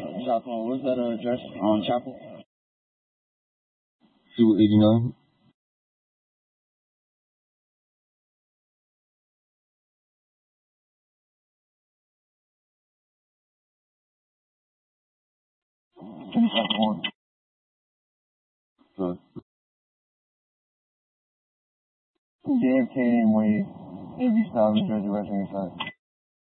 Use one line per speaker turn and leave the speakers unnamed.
Jocelyn, what's that address on Chapel?
289.
Give me a second. JFK and Wade, AB style, New Jersey Wrestling Inside.